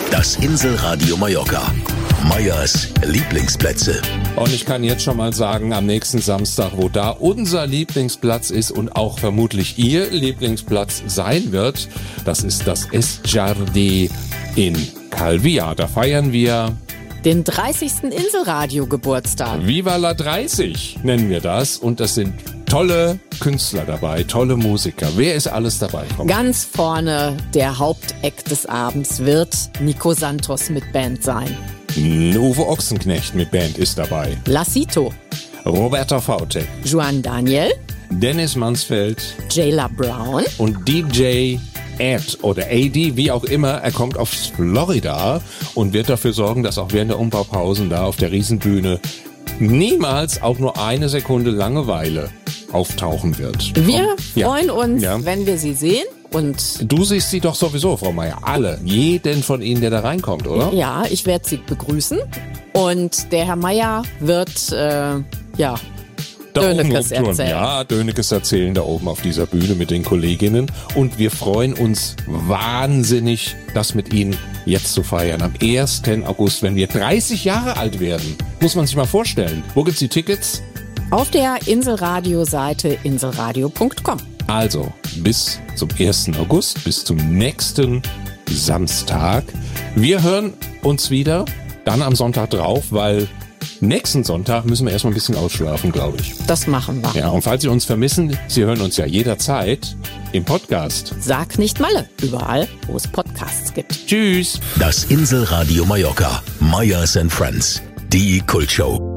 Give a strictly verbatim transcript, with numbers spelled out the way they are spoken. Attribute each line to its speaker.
Speaker 1: Das Inselradio Mallorca. Meyers Lieblingsplätze.
Speaker 2: Und ich kann jetzt schon mal sagen, am nächsten Samstag, wo da unser Lieblingsplatz ist und auch vermutlich Ihr Lieblingsplatz sein wird, das ist das Es Jardí in Calvià. Da feiern wir
Speaker 3: den dreißigsten Inselradio-Geburtstag.
Speaker 2: Viva la dreißig nennen wir das. Und das sind tolle Künstler dabei, tolle Musiker. Wer ist alles dabei? Komm.
Speaker 3: Ganz vorne, der Haupteck des Abends wird Nico Santos mit Band sein.
Speaker 2: Uwe Ochsenknecht mit Band ist dabei.
Speaker 3: Lassito.
Speaker 2: Roberta Vautek.
Speaker 3: Juan Daniel.
Speaker 2: Dennis Mansfeld.
Speaker 3: Jayla Brown.
Speaker 2: Und D J Ed oder A D, wie auch immer, er kommt aus Florida und wird dafür sorgen, dass auch während der Umbaupausen da auf der Riesenbühne niemals auch nur eine Sekunde Langeweile auftauchen wird.
Speaker 3: Wir
Speaker 2: ja.
Speaker 3: freuen uns,
Speaker 2: ja.
Speaker 3: wenn wir sie sehen. Und
Speaker 2: du siehst sie doch sowieso, Frau Meyer. Alle. Jeden von Ihnen, der da reinkommt, oder?
Speaker 3: Ja, ich werde sie begrüßen. Und der Herr Meyer wird, äh, ja... Dönekes erzählen.
Speaker 2: Ja, Dönekes erzählen da oben auf dieser Bühne mit den Kolleginnen. Und wir freuen uns wahnsinnig, das mit Ihnen jetzt zu feiern. Am ersten August, wenn wir dreißig Jahre alt werden. Muss man sich mal vorstellen. Wo gibt's die Tickets?
Speaker 3: Auf der Inselradio-Seite inselradio punkt com.
Speaker 2: Also, bis zum ersten August, bis zum nächsten Samstag. Wir hören uns wieder, dann am Sonntag drauf, weil nächsten Sonntag müssen wir erstmal ein bisschen ausschlafen, glaube ich.
Speaker 3: Das machen wir.
Speaker 2: Ja, und falls Sie uns vermissen, Sie hören uns ja jederzeit im Podcast.
Speaker 3: Sag nicht Malle, überall, wo es Podcasts gibt.
Speaker 2: Tschüss.
Speaker 1: Das Inselradio Mallorca. Meyers and Friends. Die Kultshow.